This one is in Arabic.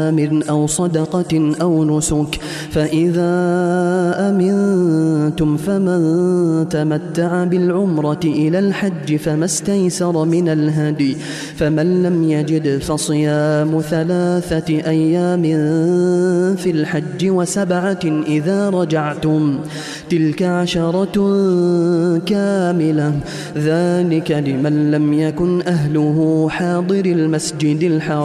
أو صدقة أو نسك فإذا أمنتم فمن تمتع بالعمرة إلى الحج فما استيسر من الهدي فمن لم يجد فصيام 3 أيام في الحج و7 إذا رجعتم تلك 10 كاملة ذلك لمن لم يكن أهله حاضر المسجد الحرام